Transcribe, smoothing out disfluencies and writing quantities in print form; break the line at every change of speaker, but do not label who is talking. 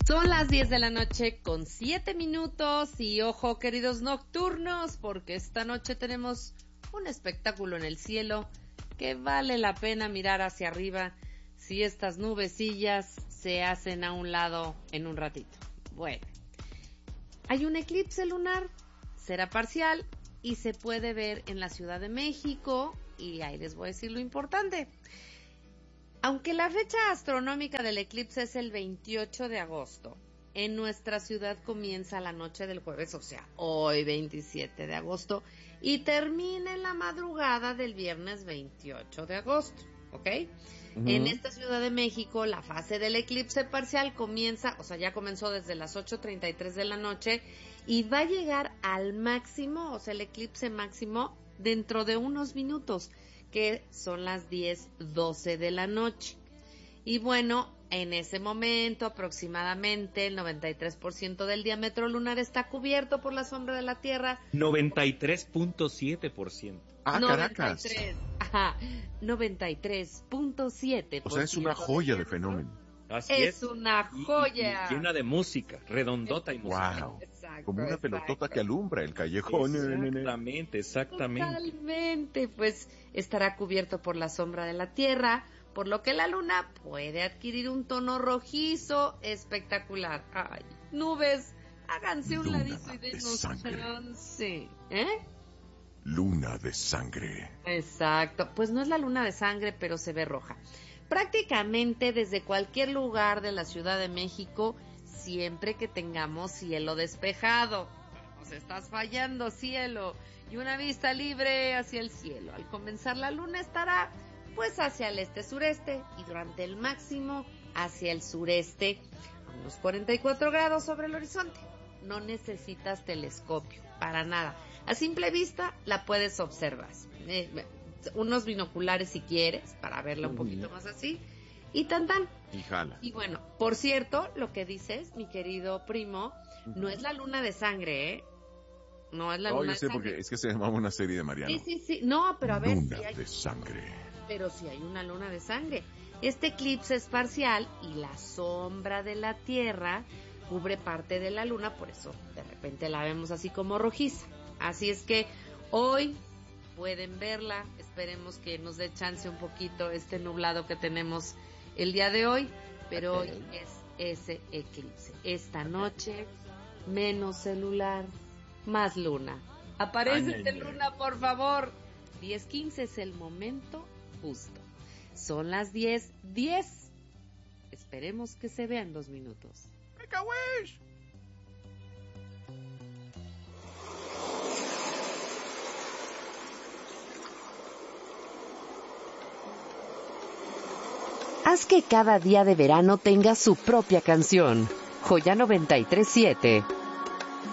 Son las 10 de la noche con 7 minutos y ojo, queridos nocturnos, porque esta noche tenemos un espectáculo en el cielo que vale la pena mirar hacia arriba si estas nubecillas se hacen a un lado en un ratito. Bueno, hay un eclipse lunar, será parcial y se puede ver en la Ciudad de México y ahí les voy a decir lo importante. Aunque la fecha astronómica del eclipse es el 28 de agosto, en nuestra ciudad comienza la noche del jueves, o sea, hoy 27 de agosto, y termina en la madrugada del viernes 28 de agosto, ¿ok? En esta Ciudad de México, la fase del eclipse parcial comienza, o sea, ya comenzó desde las 8:33 de la noche y va a llegar al máximo, o sea, el eclipse máximo, dentro de unos minutos, que son las 10:12 de la noche. Y bueno, en ese momento aproximadamente el 93% del diámetro lunar está cubierto por la sombra de la Tierra.
93.7%.
Ah,
93,
Caracas.
Ajá, 93.7%.
O sea, es una joya de fenómeno.
Así
es una joya.
Y llena de música, redondota y musical.
Wow.
Exacto,
Como una pelotota que alumbra el callejón.
Exactamente.
Totalmente, pues estará cubierto por la sombra de la Tierra, por lo que la luna puede adquirir un tono rojizo espectacular. Ay, nubes, háganse un
Luna
ladito y
de
denos
sangre.
chance, ¿eh?
Luna de sangre.
Exacto, pues no es la luna de sangre, pero se ve roja. Prácticamente desde cualquier lugar de la Ciudad de México, siempre que tengamos cielo despejado. Nos estás fallando, cielo, y una vista libre hacia el cielo. Al comenzar la luna estará pues hacia el este-sureste y durante el máximo hacia el sureste, a unos 44 grados sobre el horizonte. No necesitas telescopio, para nada. A simple vista la puedes observar. Unos binoculares si quieres, para verla un poquito más así, y tan.
Y jala.
Y bueno, por cierto, lo que dices, mi querido primo, no es la luna de sangre, ¿eh? No es la luna
yo
de
sé
sangre.
porque es que se llamaba una serie de Mariano.
Sí. No, pero a ver.
Luna
Si hay...
de sangre.
Pero si hay una luna de sangre. Este eclipse es parcial y la sombra de la Tierra cubre parte de la luna, por eso de repente la vemos así como rojiza. Así es que hoy pueden verla, esperemos que nos dé chance un poquito este nublado que tenemos el día de hoy, pero hoy es ese eclipse. Esta noche, menos celular, más luna. Aparécete, luna, por favor. 10:15 es el momento justo. Son las 10:10. Esperemos que se vean 2 minutos.
¡Make a wish!
Haz que cada día de verano tenga su propia canción. Joya 93.7.